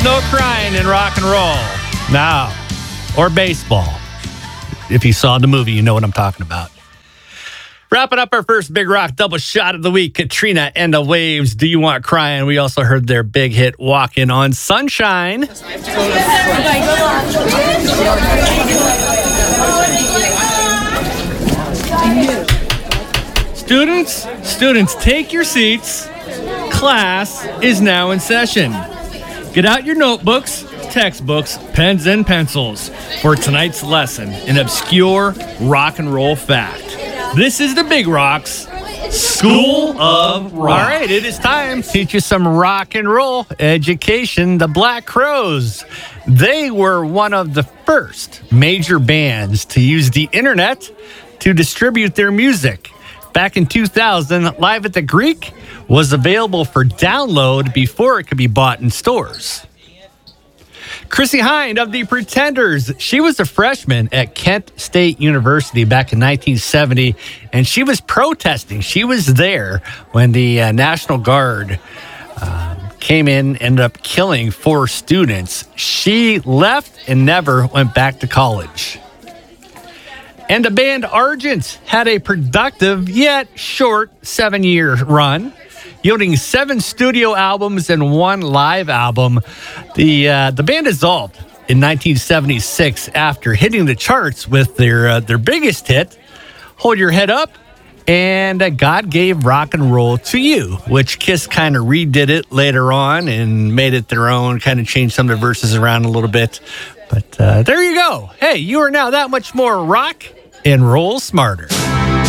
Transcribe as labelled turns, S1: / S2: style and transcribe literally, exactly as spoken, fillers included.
S1: No crying in rock and roll. Now, or baseball. If you saw the movie, you know what I'm talking about. Wrapping up our first Big Rock double shot of the week, Katrina and the Waves, Do You Want Crying? We also heard their big hit, Walking on Sunshine. Students, students, take your seats. Class is now in session. Get out your notebooks, textbooks, pens, and pencils for tonight's lesson, an obscure rock and roll fact. This is the Big Rocks School of Rock. All right, it is time to teach you some rock and roll education. The Black Crowes. They were one of the first major bands to use the internet to distribute their music. Back in two thousand, Live at the Greek was available for download before it could be bought in stores. Chrissie Hynde of the Pretenders. She was a freshman at Kent State University back in nineteen seventy, and she was protesting. She was there when the uh, National Guard uh, came in, ended up killing four students. She left and never went back to college. And the band Argent had a productive yet short seven-year run, yielding seven studio albums and one live album. The uh, the band dissolved in nineteen seventy-six after hitting the charts with their uh, their biggest hit, Hold Your Head Up, and uh, God Gave Rock and Roll to You, which Kiss kind of redid it later on and made it their own, kind of changed some of the verses around a little bit. But uh, there you go. Hey, you are now that much more rock and roll smarter.